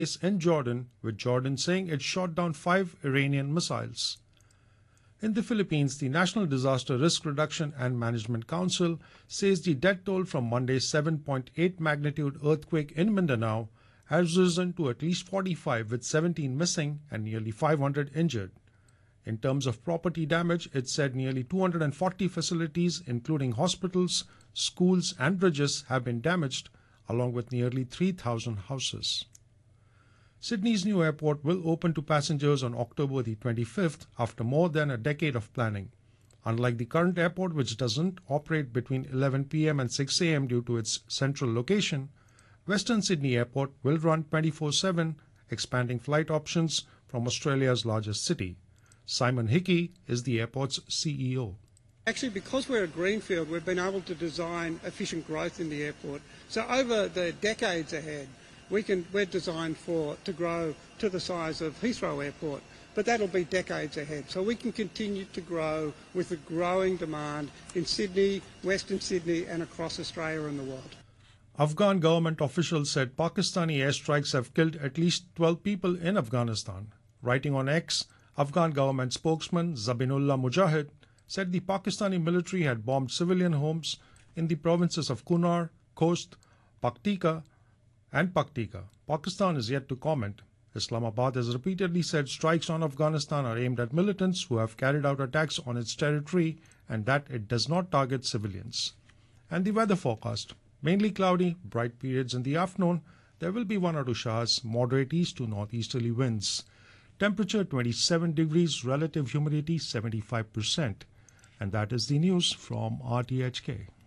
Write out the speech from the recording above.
in Jordan, with Jordan saying it shot down 5 Iranian missiles. In the Philippines, the National Disaster Risk Reduction and Management Council says the death toll from Monday's 7.8 magnitude earthquake in Mindanao has risen to at least 45, with 17 missing and nearly 500 injured. In terms of property damage, it said nearly 240 facilities, including hospitals, schools, and bridges, have been damaged, along with nearly 3,000 houses. Sydney's new airport will open to passengers on October the 25th after more than a decade of planning. Unlike the current airport, which doesn't operate between 11 p.m. and 6 a.m. due to its central location, Western Sydney Airport will run 24/7, expanding flight options from Australia's largest city. Simon Hickey is the airport's CEO. Actually, because we're a greenfield, we've been able to design efficient growth in the airport. So over the decades ahead, we're designed to grow to the size of Heathrow Airport, but that'll be decades ahead. So we can continue to grow with the growing demand in Sydney, Western Sydney, and across Australia and the world. Afghan government officials said Pakistani airstrikes have killed at least 12 people in Afghanistan. Writing on X, Afghan government spokesman Zabinullah Mujahid said the Pakistani military had bombed civilian homes in the provinces of Kunar, Khost, Paktika, and Paktika. Pakistan is yet to comment. Islamabad has repeatedly said strikes on Afghanistan are aimed at militants who have carried out attacks on its territory and that it does not target civilians. And the weather forecast: mainly cloudy, bright periods in the afternoon. There will be 1 or 2 showers, moderate east to northeasterly winds. Temperature 27 degrees, relative humidity 75%. And that is the news from RTHK.